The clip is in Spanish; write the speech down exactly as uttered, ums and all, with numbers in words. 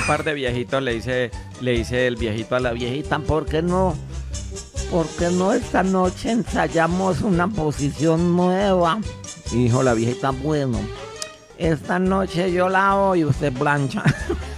par de viejitos le dice, le dice el viejito a la viejita, ¿por qué no? ¿Por qué no esta noche ensayamos una posición nueva? Y dijo la viejita, bueno, esta noche yo lavo y usted plancha.